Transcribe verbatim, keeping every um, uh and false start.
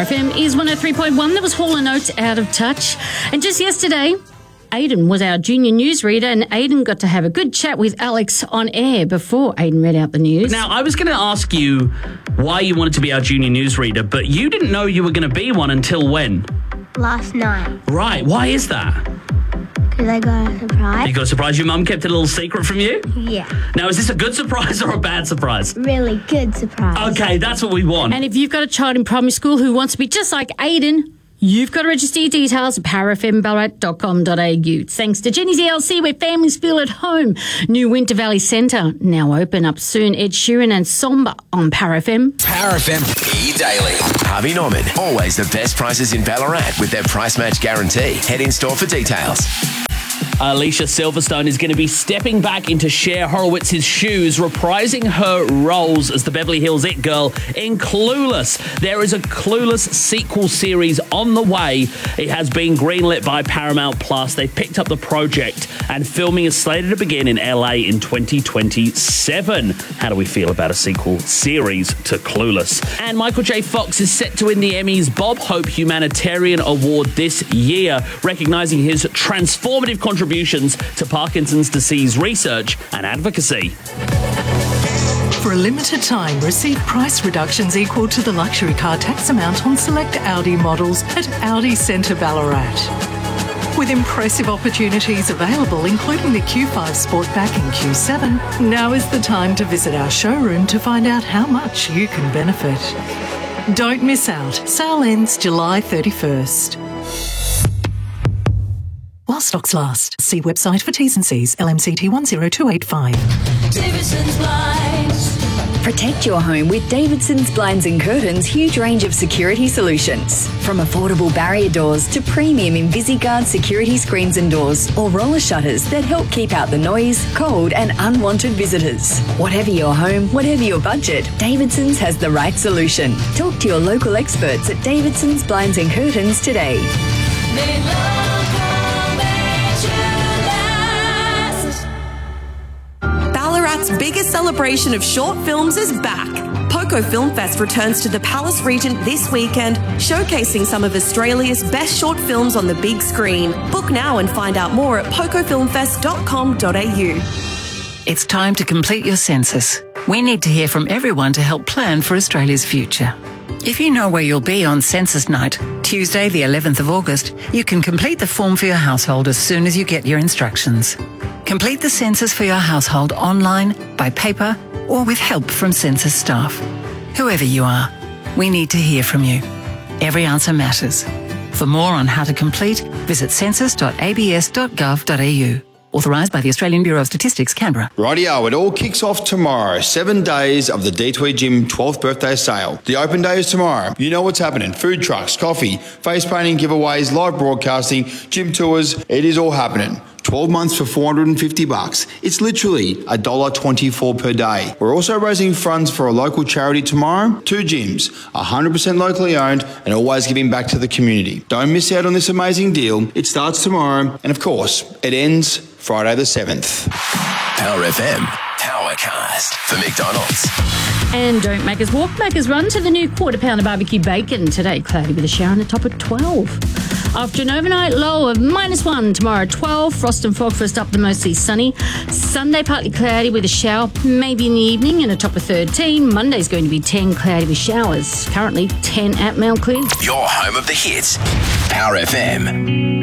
F M is one oh three point one. That was Hall and Oates, Out of Touch. And just yesterday, Aidan was our junior newsreader, and Aidan got to have a good chat with Alex on air before Aidan read out the news. Now, I was going to ask you why you wanted to be our junior newsreader, but you didn't know you were going to be one until when? Last night. Right. Why is that? Because I got a surprise. You got a surprise? Your mum kept it a little secret from you? Yeah. Now, is this a good surprise or a bad surprise? Really good surprise. Okay, that's what we want. And if you've got a child in primary school who wants to be just like Aidan, you've got to register your details at power f m ballarat dot com dot a u. Thanks to Jenny's E L C, where families feel at home. New Winter Valley Centre now open up soon. Ed Sheeran and Somber on Power F M. Power F M E-Daily. Harvey Norman. Always the best prices in Ballarat with their price match guarantee. Head in store for details. Alicia Silverstone is going to be stepping back into Cher Horowitz's shoes, reprising her roles as the Beverly Hills It Girl in Clueless. There is a Clueless sequel series on the way. It has been greenlit by Paramount Plus. They've picked up the project, and filming is slated to begin in L A in twenty twenty-seven. How do we feel about a sequel series to Clueless? And Michael J. Fox is set to win the Emmys Bob Hope Humanitarian Award this year, recognising his transformative contributions to Parkinson's disease research and advocacy. For a limited time, receive price reductions equal to the luxury car tax amount on select Audi models at Audi Centre Ballarat. With impressive opportunities available, including the Q five Sportback and Q seven, now is the time to visit our showroom to find out how much you can benefit. Don't miss out. Sale ends July thirty-first. While stocks last. See website for T's and C's. L M C T one zero two eight five. Davidson's Blinds. Protect your home with Davidson's Blinds and Curtains' huge range of security solutions. From affordable barrier doors to premium InvisiGuard security screens and doors, or roller shutters that help keep out the noise, cold and unwanted visitors. Whatever your home, whatever your budget, Davidson's has the right solution. Talk to your local experts at Davidson's Blinds and Curtains today. They love Ballarat's biggest celebration of short films is back. Poco Film Fest returns to the Palace Regent this weekend, showcasing some of Australia's best short films on the big screen. Book now and find out more at poco film fest dot com dot a u. It's time to complete your census. We need to hear from everyone to help plan for Australia's future. If you know where you'll be on census night, Tuesday the eleventh of August, you can complete the form for your household as soon as you get your instructions. Complete the census for your household online, by paper, or with help from census staff. Whoever you are, we need to hear from you. Every answer matters. For more on how to complete, visit census dot a b s dot gov dot a u. Authorised by the Australian Bureau of Statistics, Canberra. Rightio, it all kicks off tomorrow. Seven days of the D Tweed Gym twelfth birthday sale. The open day is tomorrow. You know what's happening. Food trucks, coffee, face painting, giveaways, live broadcasting, gym tours. It is all happening. twelve months for four hundred fifty bucks. It's literally one dollar twenty-four per day. We're also raising funds for a local charity tomorrow. Two gyms, one hundred percent locally owned and always giving back to the community. Don't miss out on this amazing deal. It starts tomorrow and of course, it ends Friday the seventh. Power F M, Powercast for McDonald's. And don't make us walk, make us run to the new quarter pounder barbecue bacon. Today, cloudy with a shower and a top of twelve. After an overnight low of minus one, tomorrow twelve. Frost and fog first up, the mostly sunny. Sunday, partly cloudy with a shower, maybe in the evening, and a top of thirteen. Monday's going to be ten, cloudy with showers. Currently ten at Mount Clear. Your home of the hits. Power F M.